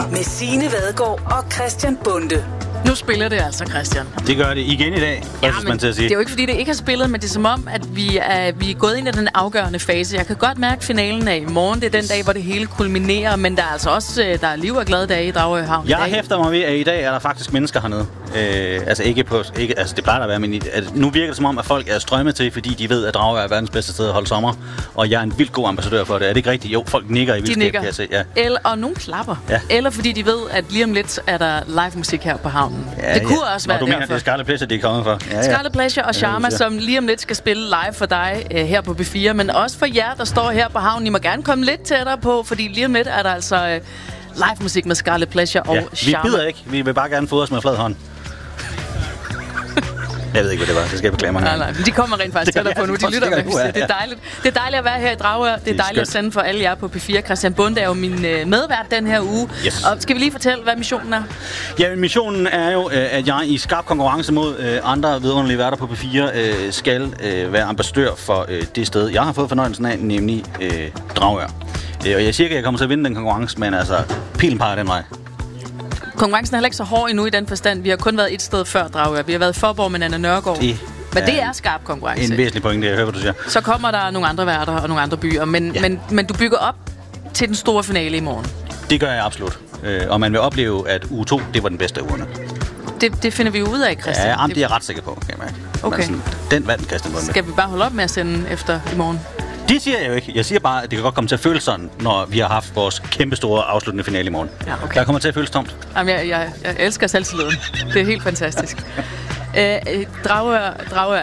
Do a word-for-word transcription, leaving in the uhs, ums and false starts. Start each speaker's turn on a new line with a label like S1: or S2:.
S1: med Signe Vadgaard og Christian Bonde.
S2: Nu spiller det altså, Christian.
S3: Det gør det igen i dag,
S2: ja,
S3: man til at sige.
S2: Det er jo ikke, fordi det ikke har spillet, men det er som om, at vi er, vi er gået ind i den afgørende fase. Jeg kan godt mærke, at finalen er i morgen. Det er den dag, hvor det hele kulminerer, men der er altså også der er liv og glade dage i Dragør Havn.
S3: Jeg hæfter mig ved, at i dag er der faktisk mennesker hernede. Øh, altså ikke på... Ikke, altså det plejer der at være, men i, at nu virker det som om, at folk er strømmet til, fordi de ved, at Dragør er verdens bedste sted at holde sommer. Og jeg er en vildt god ambassadør for det. Er det ikke rigtigt? Jo, folk nikker i vildskab, kan jeg se. Ja.
S2: Eller, og nogen klapper. Ja. Eller fordi de ved, at lige om lidt er der live musik her på havnen.
S3: Ja,
S2: det kunne
S3: ja.
S2: også være
S3: derfor. Du mener, det er Scarlet Pleasure, de er kommet for? Ja, ja.
S2: Scarlet Pleasure og Sharma, ja, som lige om lidt skal spille live for dig øh, her på B fire. Men også for jer, der står her på havnen. I må gerne komme lidt tættere på, fordi lige om lidt er der altså øh, live musik med Scarlet Pleasure og
S3: ja,
S2: Sharma.
S3: Vi bider ikke. Vi vil bare gerne fodre os med flad hånd. Jeg ved ikke, hvad det var. Det skal jeg beklage mig.
S2: Nej, nej. De kommer rent faktisk tættere på nu. De lytter med. Det er dejligt. Det er dejligt at være her i Dragør. Det er, det er dejligt at sende for alle jer på P fire. Christian Bonde er jo min øh, medvært den her uge.
S3: Yes.
S2: Og skal vi lige fortælle, hvad missionen er?
S3: Ja, missionen er jo, øh, at jeg i skarp konkurrence mod øh, andre vidunderlige værter på P fire øh, skal øh, være ambassadør for øh, det sted, jeg har fået fornøjelsen af, nemlig øh, Dragør. Øh, og jeg siger ikke, at jeg kommer til at vinde den konkurrence, men altså, pilen peger den vej.
S2: Konkurrencen er heller ikke så hård endnu i den forstand. Vi har kun været et sted før Dragør. Vi har været i Forborg med Anna Nørgaard. Det men det er skarp konkurrence.
S3: En væsentlig pointe, jeg hører, hvad du siger.
S2: Så kommer der nogle andre værter og nogle andre byer. Men, ja. men, men du bygger op til den store finale i morgen.
S3: Det gør jeg absolut. Øh, og man vil opleve, at uge to, det var den bedste af ugerne.
S2: Det, det finder vi ud af, Christian.
S3: Ja, jamen, det er jeg ret sikker på, kan jeg mærke.
S2: Okay.
S3: Sådan, den vandt Christian Bonde.
S2: Skal vi bare holde op med at sende efter i morgen?
S3: Det siger jeg jo ikke. Jeg siger bare, at det kan godt komme til at føles sådan, når vi har haft vores kæmpe store afsluttende finale i morgen.
S2: Ja, okay.
S3: Der kommer til at føles tomt.
S2: Jamen, jeg, jeg, jeg elsker selvtilliden. Det er helt fantastisk. Æ, Dragør, Dragør